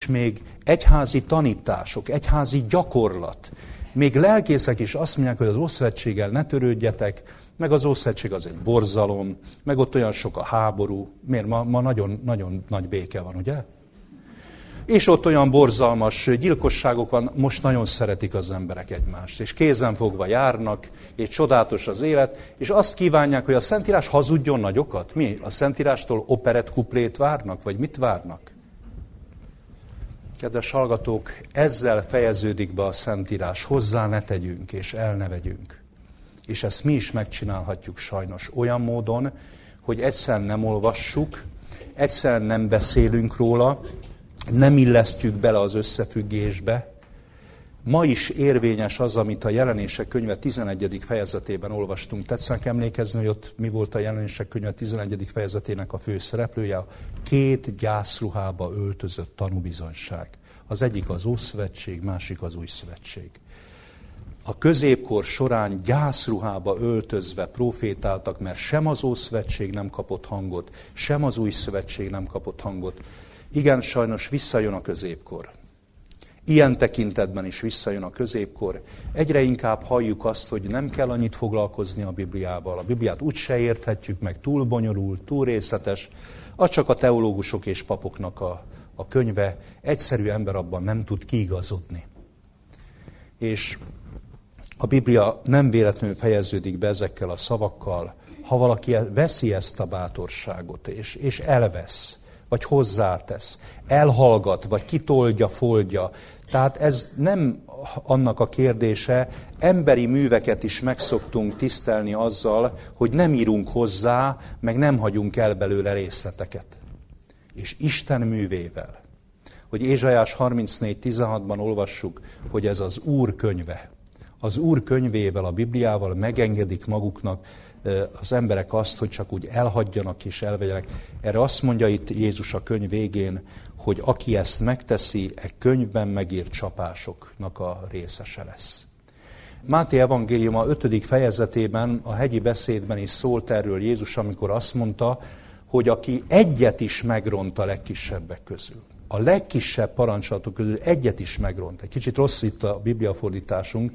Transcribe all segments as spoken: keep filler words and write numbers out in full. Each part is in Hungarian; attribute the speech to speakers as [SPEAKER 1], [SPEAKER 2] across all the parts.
[SPEAKER 1] még egyházi tanítások, egyházi gyakorlat. Még lelkészek is azt mondják, hogy az Ószövetséggel ne törődjetek, meg az Ószövetség az egy borzalom, meg ott olyan sok a háború. Miért? Ma, ma nagyon, nagyon nagy béke van, ugye? És ott olyan borzalmas gyilkosságok van, most nagyon szeretik az emberek egymást. És kézenfogva járnak, és csodálatos az élet, és azt kívánják, hogy a Szentírás hazudjon nagyokat. Mi? A Szentírástól operett kuplét várnak, vagy mit várnak? Kedves hallgatók, ezzel fejeződik be a Szentírás. Hozzá ne tegyünk, és el ne vegyünk. És ezt mi is megcsinálhatjuk sajnos olyan módon, hogy egyszerűen nem olvassuk, egyszerűen nem beszélünk róla, nem illesztjük bele az összefüggésbe. Ma is érvényes az, amit a Jelenések könyve tizenegyedik fejezetében olvastunk. Tetszenek emlékezni, hogy ott mi volt a Jelenések könyve tizenegyedik fejezetének a főszereplője? A két gyászruhába öltözött tanúbizonyság. Az egyik az Ószövetség, másik az Új Szövetség. A középkor során gyászruhába öltözve profétáltak, mert sem az Ószövetség nem kapott hangot, sem az Új Szövetség nem kapott hangot. Igen, sajnos visszajön a középkor. Ilyen tekintetben is visszajön a középkor. Egyre inkább halljuk azt, hogy nem kell annyit foglalkozni a Bibliával. A Bibliát úgyse érthetjük meg, túl bonyolult, túl részletes. Az csak a teológusok és papoknak a, a könyve. Egyszerű ember abban nem tud kiigazodni. És a Biblia nem véletlenül fejeződik be ezekkel a szavakkal. Ha valaki veszi ezt a bátorságot, és, és elvesz, vagy hozzátesz, elhallgat, vagy kitoldja, foldja. Tehát ez nem annak a kérdése, emberi műveket is megszoktunk tisztelni azzal, hogy nem írunk hozzá, meg nem hagyunk el belőle részleteket. És Isten művével, hogy Ézsaiás harmincnégy tizenhatban olvassuk, hogy ez az Úr könyve. Az Úr könyvével, a Bibliával megengedik maguknak az emberek azt, hogy csak úgy elhagyjanak és elvegyenek. Erre azt mondja itt Jézus a könyv végén, hogy aki ezt megteszi, e könyvben megírt csapásoknak a részese lesz. Máté evangéliuma ötödik fejezetében, a hegyi beszédben is szólt erről Jézus, amikor azt mondta, hogy aki egyet is megront a legkisebbek közül. A legkisebb parancsolatok közül egyet is megront. Egy kicsit rossz itt a bibliafordításunk,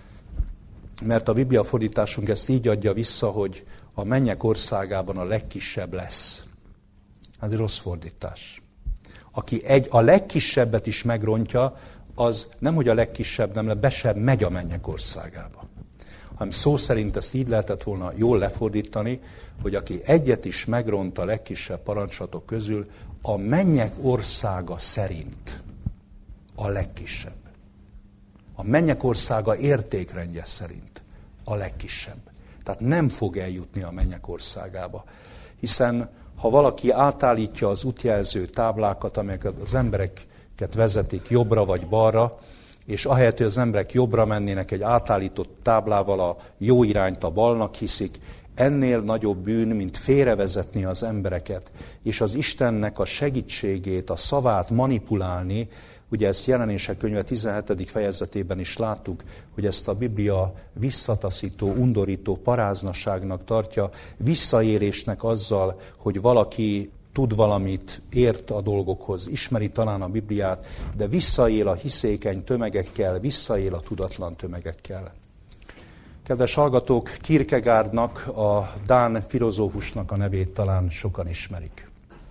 [SPEAKER 1] mert a bibliafordításunk ezt így adja vissza, hogy a mennyek országában a legkisebb lesz. Ez egy rossz fordítás. Aki egy, a legkisebbet is megrontja, az nem, hogy a legkisebb nem le, be sem megy a mennyek országába. Hanem szó szerint ezt így lehetett volna jól lefordítani, hogy aki egyet is megront a legkisebb parancsolatok közül, a mennyek országa szerint a legkisebb. A mennyek országa értékrendje szerint a legkisebb. Tehát nem fog eljutni a mennyek országába. Hiszen ha valaki átállítja az útjelző táblákat, amelyeket az embereket vezetik jobbra vagy balra, és ahelyett, hogy az emberek jobbra mennének egy átállított táblával, a jó irányt a balnak hiszik, ennél nagyobb bűn, mint félrevezetni az embereket, és az Istennek a segítségét, a szavát manipulálni. Ugye ezt Jelenések könyve tizenhetedik fejezetében is láttuk, hogy ezt a Biblia visszataszító, undorító paráznaságnak tartja, visszaélésnek azzal, hogy valaki tud valamit, ért a dolgokhoz, ismeri talán a Bibliát, de visszaél a hiszékeny tömegekkel, visszaél a tudatlan tömegekkel. Kedves hallgatók, Kierkegaardnak, a dán filozófusnak a nevét talán sokan ismerik.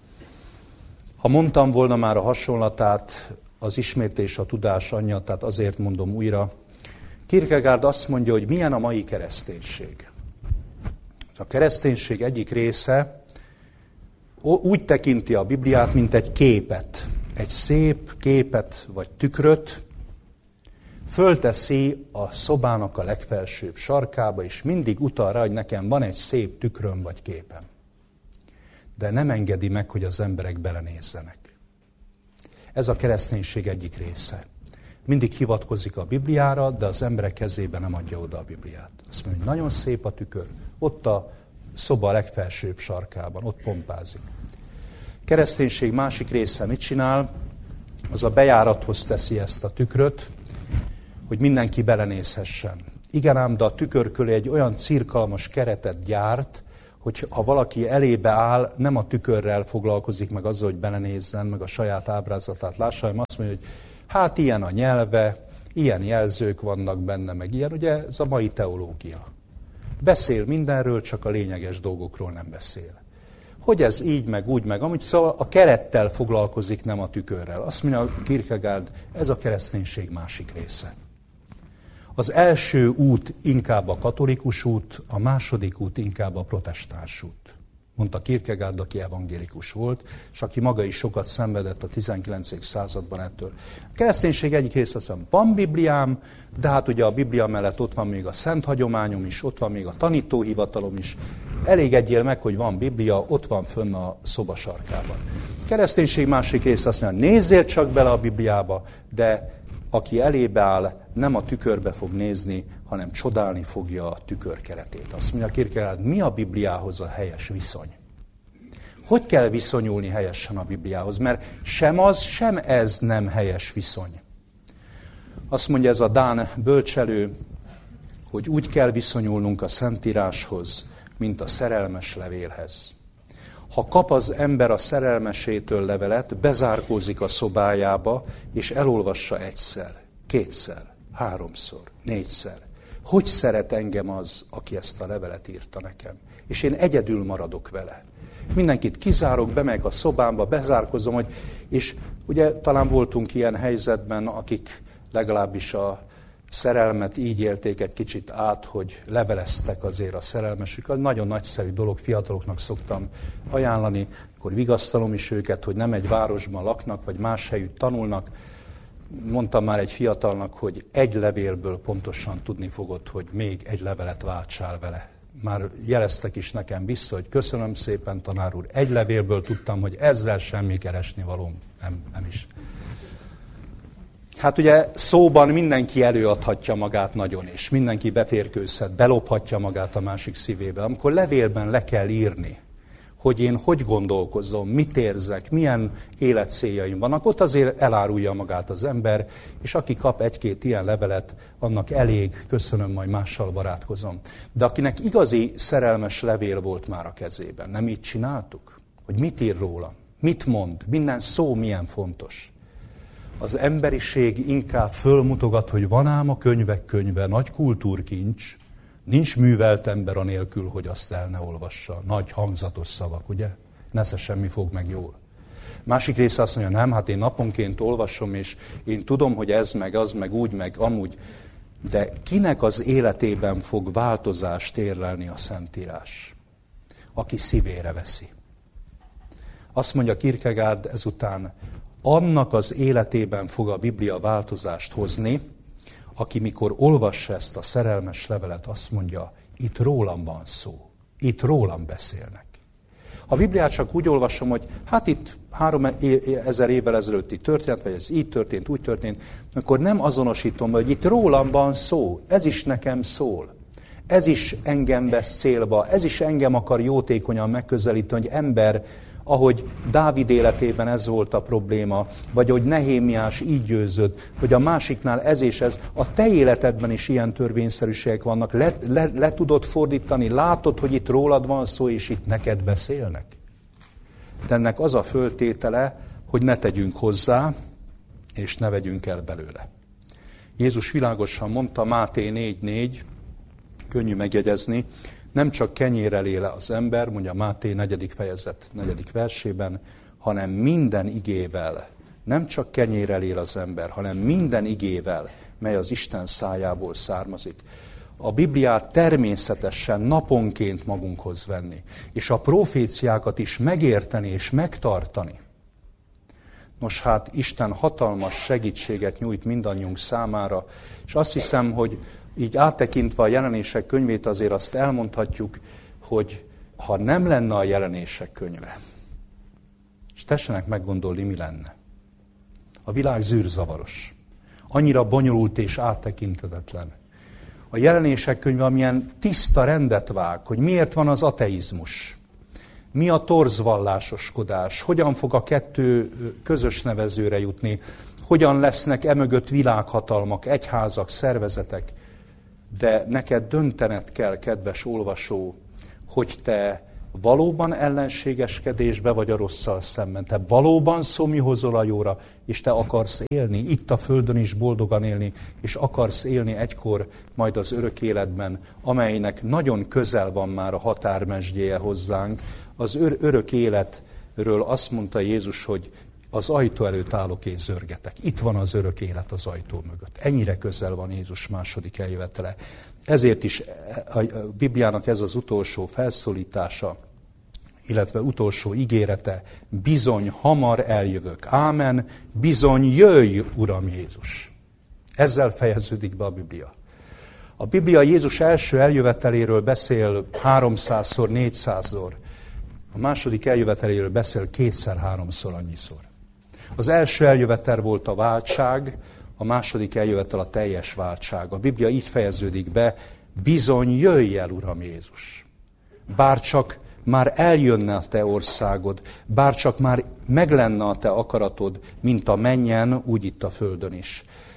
[SPEAKER 1] Ha mondtam volna már a hasonlatát, az ismétlés a tudás anyja, tehát azért mondom újra. Kierkegaard azt mondja, hogy milyen a mai kereszténység. A kereszténység egyik része úgy tekinti a Bibliát, mint egy képet. Egy szép képet vagy tükröt fölteszi a szobának a legfelsőbb sarkába, és mindig utal rá, hogy nekem van egy szép tükröm vagy képem. De nem engedi meg, hogy az emberek belenézzenek. Ez a kereszténység egyik része. Mindig hivatkozik a Bibliára, de az emberek kezébe nem adja oda a Bibliát. Azt mondja, hogy nagyon szép a tükör, ott a szoba legfelsőbb sarkában, ott pompázik. Kereszténység másik része mit csinál? Az a bejárathoz teszi ezt a tükröt, hogy mindenki belenézhessen. Igen ám, de a tükör köré egy olyan cirkalmas keretet gyárt, hogy ha valaki elébe áll, nem a tükörrel foglalkozik meg azzal, hogy belenézzen, meg a saját ábrázatát lássa, hanem azt mondja, hogy hát ilyen a nyelve, ilyen jelzők vannak benne, meg ilyen, ugye ez a mai teológia. Beszél mindenről, csak a lényeges dolgokról nem beszél. Hogy ez így, meg úgy, meg amúgy, szóval a kerettel foglalkozik, nem a tükörrel. Azt mondja Kierkegaard, ez a kereszténység másik része. Az első út inkább a katolikus út, a második út inkább a protestáns út. Mondta Kierkegaard, aki evangélikus volt, és aki maga is sokat szenvedett a tizenkilencedik században ettől. A kereszténység egyik része azt mondja, van Bibliám, de hát ugye a Biblia mellett ott van még a szent hagyományom is, ott van még a tanítóhivatalom is. Elégedjél meg, hogy van Biblia, ott van fönn a szoba sarkában. A kereszténység másik része azt mondja, nézzél csak bele a Bibliába, de aki elébe áll, nem a tükörbe fog nézni, hanem csodálni fogja a tükör keretét. Azt mondja Kierkegaard, mi a Bibliához a helyes viszony? Hogy kell viszonyulni helyesen a Bibliához? Mert sem az, sem ez nem helyes viszony. Azt mondja ez a dán bölcselő, hogy úgy kell viszonyulnunk a Szentíráshoz, mint a szerelmes levélhez. Ha kap az ember a szerelmesétől levelet, bezárkózik a szobájába, és elolvassa egyszer, kétszer, háromszor, négyszer. Hogy szeret engem az, aki ezt a levelet írta nekem? És én egyedül maradok vele. Mindenkit kizárok, bemegyek a szobámba, bezárkozom, hogy, és ugye talán voltunk ilyen helyzetben, akik legalábbis a szerelmet így élték egy kicsit át, hogy leveleztek azért a szerelmesük. Nagyon nagyszerű dolog, fiataloknak szoktam ajánlani, akkor vigasztalom is őket, hogy nem egy városban laknak, vagy más helyütt tanulnak. Mondtam már egy fiatalnak, hogy egy levélből pontosan tudni fogod, hogy még egy levelet váltsál vele. Már jeleztek is nekem vissza, hogy köszönöm szépen, tanár úr, egy levélből tudtam, hogy ezzel semmi keresni valóm nem, nem is. Hát ugye szóban mindenki előadhatja magát nagyon, és mindenki beférkőzhet, belophatja magát a másik szívébe. Amikor levélben le kell írni, hogy én hogy gondolkozom, mit érzek, milyen életcéljaim vannak, ott azért elárulja magát az ember, és aki kap egy-két ilyen levelet, annak elég, köszönöm, majd mással barátkozom. De akinek igazi szerelmes levél volt már a kezében, nem így csináltuk? Hogy mit ír róla, mit mond, minden szó milyen fontos. Az emberiség inkább fölmutogat, hogy van ám a könyvek könyve, nagy kultúrkincs, nincs művelt ember anélkül, hogy azt el ne olvassa. Nagy hangzatos szavak, ugye? Nesze semmi fog meg jól. Másik része azt mondja, nem, hát én naponként olvasom, és én tudom, hogy ez meg, az meg, úgy meg, amúgy. De kinek az életében fog változást érlelni a Szentírás? Aki szívére veszi. Azt mondja Kierkegaard ezután, annak az életében fog a Biblia változást hozni, aki mikor olvassa ezt a szerelmes levelet, azt mondja, itt rólam van szó, itt rólam beszélnek. A Bibliát csak úgy olvasom, hogy hát itt három ezer évvel ezelőtti történet, vagy ez így történt, úgy történt, akkor nem azonosítom, hogy itt rólam van szó, ez is nekem szól. Ez is engem vesz célba, ez is engem akar jótékonyan megközelíteni, hogy ember, ahogy Dávid életében ez volt a probléma, vagy hogy Nehémiás így győzött, hogy a másiknál ez és ez, a te életedben is ilyen törvényszerűségek vannak, le, le, le tudod fordítani, látod, hogy itt rólad van szó, és itt neked beszélnek. De ennek az a föltétele, hogy ne tegyünk hozzá, és ne vegyünk el belőle. Jézus világosan mondta, Máté négy négy, könnyű megjegyezni, nem csak kenyérrel él az ember, mondja Máté negyedik fejezet negyedik versében, hanem minden igével. Nem csak kenyérrel él az ember, hanem minden igével, mely az Isten szájából származik. A Bibliát természetesen naponként magunkhoz venni, és a proféciákat is megérteni és megtartani. Nos hát, Isten hatalmas segítséget nyújt mindannyiunk számára, és azt hiszem, hogy így áttekintve a jelenések könyvét azért azt elmondhatjuk, hogy ha nem lenne a jelenések könyve, és tessenek meggondolni, mi lenne. A világ zűrzavaros, annyira bonyolult és áttekinthetetlen. A jelenések könyve, amilyen tiszta rendet vág, hogy miért van az ateizmus, mi a torzvallásoskodás, hogyan fog a kettő közös nevezőre jutni, hogyan lesznek emögött világhatalmak, egyházak, szervezetek. De neked döntened kell, kedves olvasó, hogy te valóban ellenségeskedésbe vagy a rosszal szemben. Te valóban szomjúhozol a jóra, és te akarsz élni, itt a földön is boldogan élni, és akarsz élni egykor majd az örök életben, amelynek nagyon közel van már a határmesdjéje hozzánk. Az ör- örök életről azt mondta Jézus, hogy az ajtó előtt állok és zörgetek. Itt van az örök élet az ajtó mögött. Ennyire közel van Jézus második eljövetele. Ezért is a Bibliának ez az utolsó felszólítása, illetve utolsó ígérete, bizony hamar eljövök. Ámen, bizony jöjj, Uram Jézus. Ezzel fejeződik be a Biblia. A Biblia Jézus első eljöveteléről beszél háromszázszor, négyszázszor. A második eljöveteléről beszél kétszer-háromszor annyiszor. Az első eljövetel volt a váltság, a második eljövetel a teljes váltság. A Biblia így fejeződik be, bizony jöjj el, Uram Jézus. Bárcsak már eljönne a te országod, bárcsak már meglenne a te akaratod, mint a mennyen, úgy itt a földön is.